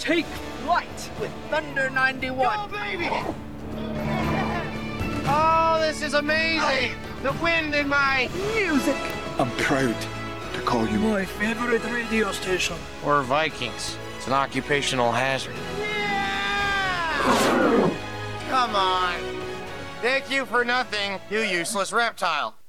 Take flight with Thunder 91. Go, baby! Oh, this is amazing! The wind in my Music. I'm proud to call you My favorite radio station. We're Vikings. It's an occupational hazard. Come on. Thank you for nothing, you useless reptile.